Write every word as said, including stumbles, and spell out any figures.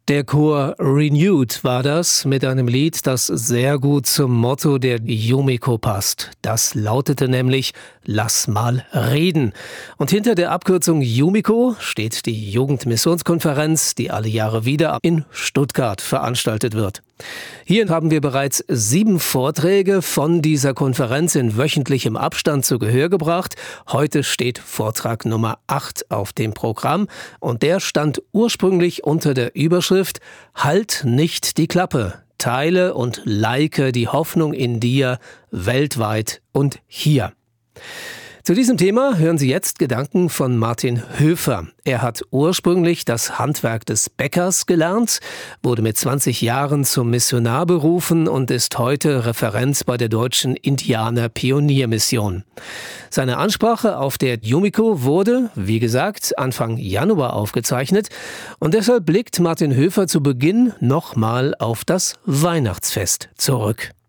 Der Chor Renewed war das mit einem Lied, das sehr gut zum Motto der Yumiko passt. Das lautete nämlich „Lass mal reden". Und hinter der Abkürzung Yumiko steht die Jugendmissionskonferenz, die alle Jahre wieder in Stuttgart veranstaltet wird. Hier haben wir bereits sieben Vorträge von dieser Konferenz in wöchentlichem Abstand zu Gehör gebracht. Heute steht Vortrag Nummer acht auf dem Programm und der stand ursprünglich unter der Überschrift „Halt nicht die Klappe, teile und like die Hoffnung in dir weltweit und hier". Zu diesem Thema hören Sie jetzt Gedanken von Martin Höfer. Er hat ursprünglich das Handwerk des Bäckers gelernt, wurde mit zwanzig Jahren zum Missionar berufen und ist heute Referent bei der Deutschen Indianer-Pioniermission. Seine Ansprache auf der Yumiko wurde, wie gesagt, Anfang Januar aufgezeichnet und deshalb blickt Martin Höfer zu Beginn nochmal auf das Weihnachtsfest zurück.